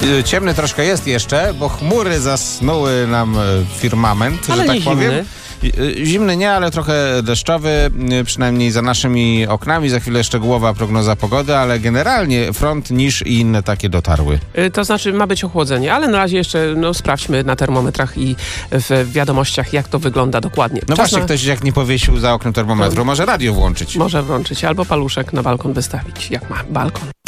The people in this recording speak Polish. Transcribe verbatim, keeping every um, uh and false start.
Ciemny troszkę jest jeszcze, bo chmury zasnuły nam firmament, ale że tak nie powiem. zimny. Zimny nie, ale trochę deszczowy, przynajmniej za naszymi oknami. Za chwilę szczegółowa prognoza pogody, ale generalnie front, niż i inne takie dotarły. To znaczy ma być ochłodzenie, ale na razie jeszcze no, sprawdźmy na termometrach i w wiadomościach, jak to wygląda dokładnie. No Czas właśnie, na... ktoś jak nie powiesił za oknem termometru, może radio włączyć. Może włączyć albo paluszek na balkon wystawić, jak ma balkon.